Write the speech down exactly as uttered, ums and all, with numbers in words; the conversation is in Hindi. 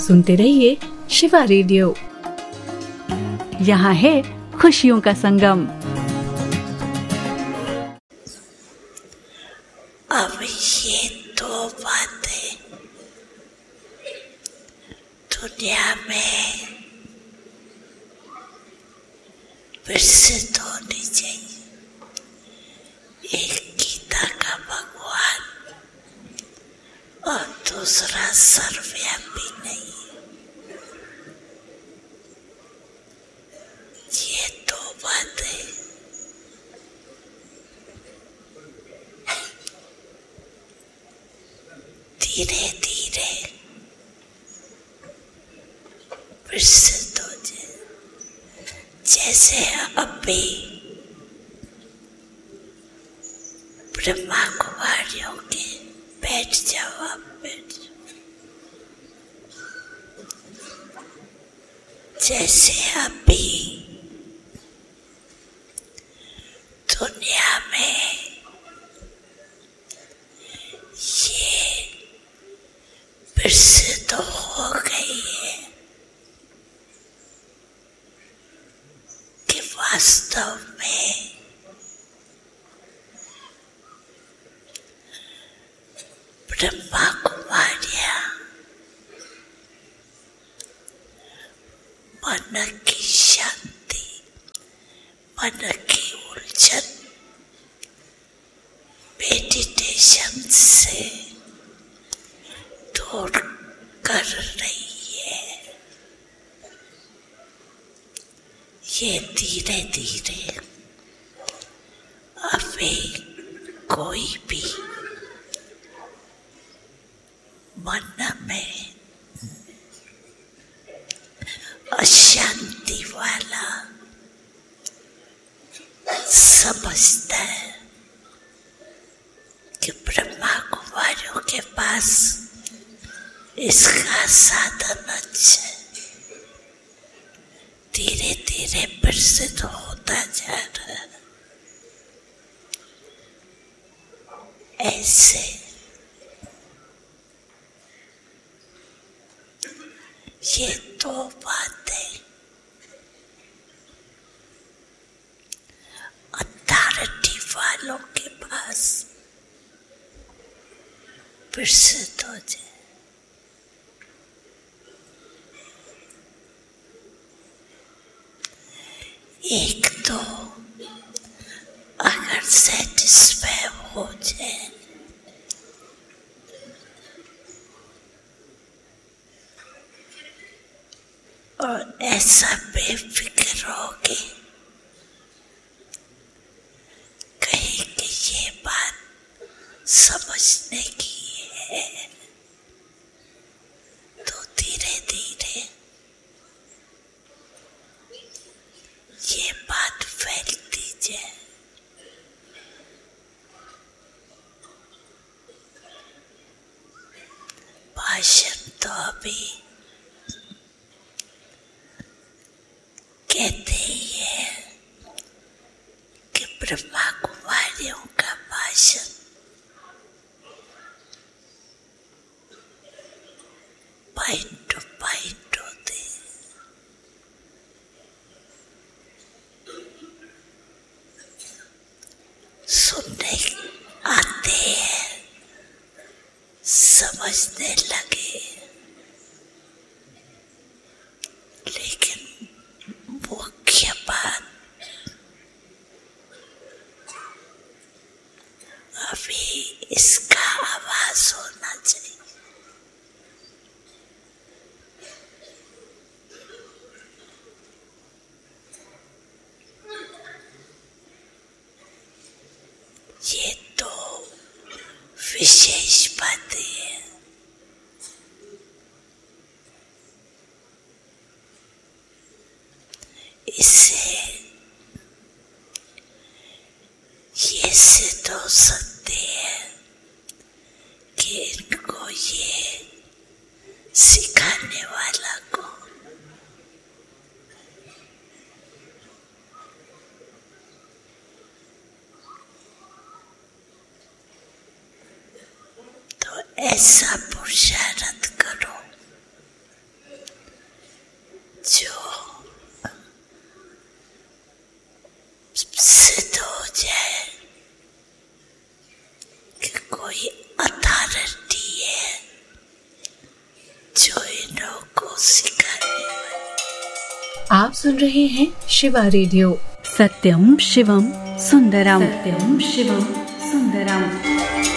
सुनते रहिए शिवा रेडियो। यहाँ है खुशियों का संगम। अब ये दो बातें दुनिया में प्रसिद्ध होनी चाहिए। एक गीता का भगवान और दूसरा सर्वव्यापी नहीं। ये दो बातें धीरे धीरे प्रसिद्ध हो जाए। जैसे अभी ब्रह्मा कुमारियों के बैठ जाओ, आप बैठ जाओ। जैसे अभी दुनिया में ये प्रसिद्ध हो गई है कि वास्तव में ब्रह्मा कुमारियां मन की शांति, मन की उलझन मेडिटेशन से दूर कर रही है। ये धीरे धीरे अभी कोई भी मन में अशांति वाला समझता है कि ब्रह्मा कुमारियों के पास इसका साधन अच्छा है। धीरे धीरे प्रसिद्ध होता जा रहा है। ऐसे ये दो बातें अथॉरिटी वालों के पास प्रसिद्ध हो जाए। एक तो अगर सेटिस्फाई हो जाए और ऐसा बेफिक्र हो कि कहीं कि ये बात समझने की है, तो धीरे धीरे ये बात फैलती जाए। भाषण तो अभी कहते ही है कि ब्रह्मा कुमारियों का भाषण पॉइंट टू पॉइंट होते हैं। सुनने आते हैं, समझने लगे, लेकिन मुख्य बात अभी इसका आवाज होना चाहिए। ये तो विशेष बातें हैं। इससे ये सिद्ध हो सकते हैं कि इनको ये सिखाने वाला को तो ऐसा पुरुषार्थ करो सिद्ध हो जाए कि कोई अथॉरिटी है जो इन्हों को सिखाने वाली। आप सुन रहे हैं शिवा रेडियो। सत्यम शिवम सुंदरम। सत्यम शिवम सुंदरम।